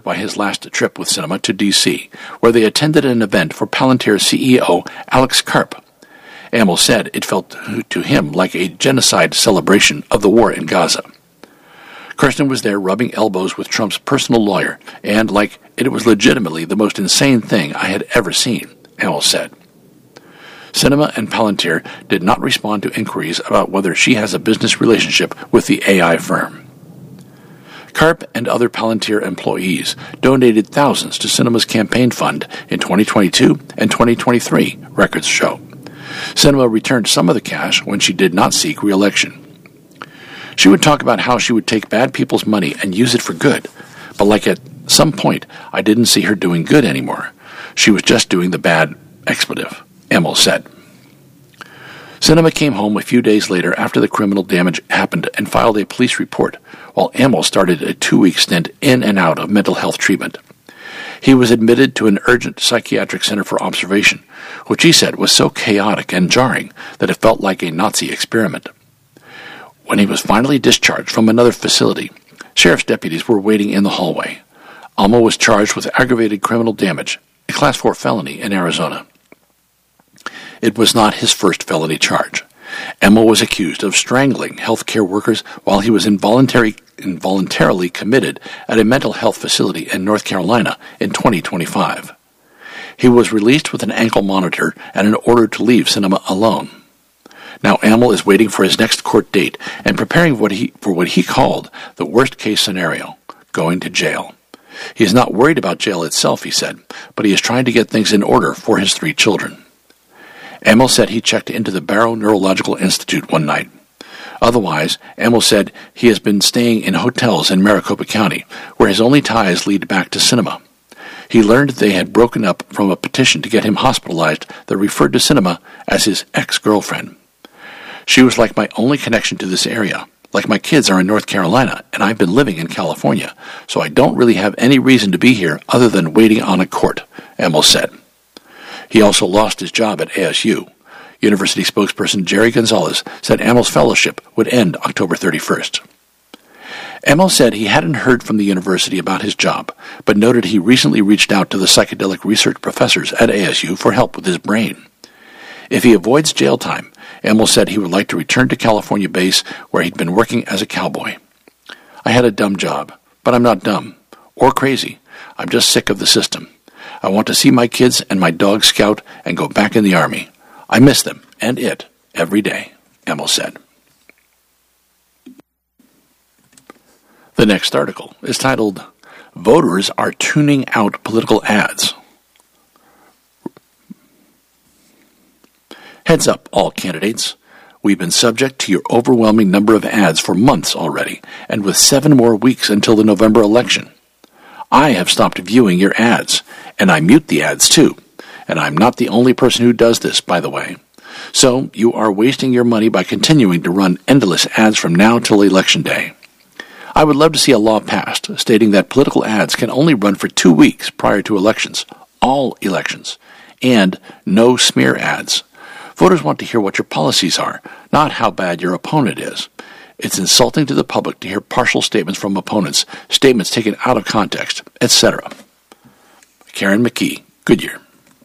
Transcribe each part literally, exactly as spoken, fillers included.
by his last trip with Sinema to D C, where they attended an event for Palantir C E O Alex Karp. Amell said it felt to him like a genocide celebration of the war in Gaza. Kirsten was there rubbing elbows with Trump's personal lawyer, and like it was legitimately the most insane thing I had ever seen, Amell said. Sinema and Palantir did not respond to inquiries about whether she has a business relationship with the A I firm. Karp and other Palantir employees donated thousands to Sinema's campaign fund in twenty twenty-two and twenty twenty-three, records show. Sinema returned some of the cash when she did not seek re-election. She would talk about how she would take bad people's money and use it for good, but like at some point, I didn't see her doing good anymore. She was just doing the bad expletive, Amell said. Sinema came home a few days later after the criminal damage happened and filed a police report, while Amell started a two-week stint in and out of mental health treatment. He was admitted to an urgent psychiatric center for observation, which he said was so chaotic and jarring that it felt like a Nazi experiment. When he was finally discharged from another facility, sheriff's deputies were waiting in the hallway. Amell was charged with aggravated criminal damage, a class four felony in Arizona. It was not his first felony charge. Amell was accused of strangling healthcare workers while he was involuntary, involuntarily committed at a mental health facility in North Carolina in twenty twenty-five. He was released with an ankle monitor and an order to leave Sinema alone. Now Amell is waiting for his next court date and preparing what he, for what he called the worst-case scenario, going to jail. He is not worried about jail itself, he said, but he is trying to get things in order for his three children. Amell said he checked into the Barrow Neurological Institute one night. Otherwise, Amell said he has been staying in hotels in Maricopa County, where his only ties lead back to Sinema. He learned they had broken up from a petition to get him hospitalized that referred to Sinema as his ex-girlfriend. She was like my only connection to this area. Like my kids are in North Carolina, and I've been living in California, so I don't really have any reason to be here other than waiting on a court, Amell said. He also lost his job at A S U. University spokesperson Jerry Gonzalez said Amell's fellowship would end October thirty-first. Amell said he hadn't heard from the university about his job, but noted he recently reached out to the psychedelic research professors at A S U for help with his brain. If he avoids jail time, Amell said he would like to return to California base where he'd been working as a cowboy. I had a dumb job, but I'm not dumb or crazy. I'm just sick of the system. I want to see my kids and my dog Scout and go back in the Army. I miss them and it every day, Amell said. The next article is titled, Voters Are Tuning Out Political Ads. Heads up, all candidates. We've been subject to your overwhelming number of ads for months already, and with seven more weeks until the November election. I have stopped viewing your ads, and I mute the ads too. And I'm not the only person who does this, by the way. So you are wasting your money by continuing to run endless ads from now till Election Day. I would love to see a law passed stating that political ads can only run for two weeks prior to elections, all elections, and no smear ads. Voters want to hear what your policies are, not how bad your opponent is. It's insulting to the public to hear partial statements from opponents, statements taken out of context, et cetera. Karen McKee, Goodyear.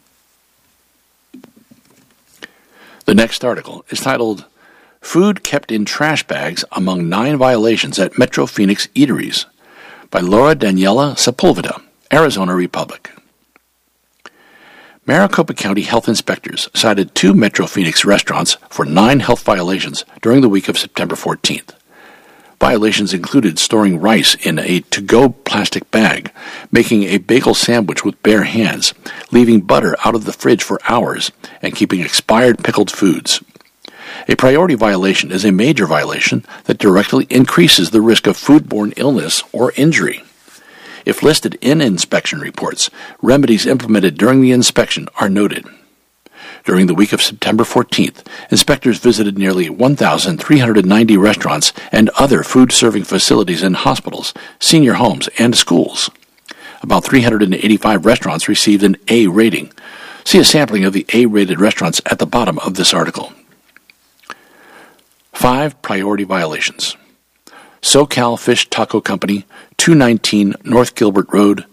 The next article is titled, Food Kept in Trash Bags Among Nine Violations at Metro Phoenix Eateries, by Laura Daniela Sepulveda, Arizona Republic. Maricopa County health inspectors cited two Metro Phoenix restaurants for nine health violations during the week of September fourteenth. Violations included storing rice in a to-go plastic bag, making a bagel sandwich with bare hands, leaving butter out of the fridge for hours, and keeping expired pickled foods. A priority violation is a major violation that directly increases the risk of foodborne illness or injury. If listed in inspection reports, remedies implemented during the inspection are noted. During the week of September fourteenth, inspectors visited nearly one thousand three hundred ninety restaurants and other food-serving facilities in hospitals, senior homes, and schools. About three hundred eighty-five restaurants received an A rating. See a sampling of the A-rated restaurants at the bottom of this article. Five priority violations. SoCal Fish Taco Company, two nineteen North Gilbert Road,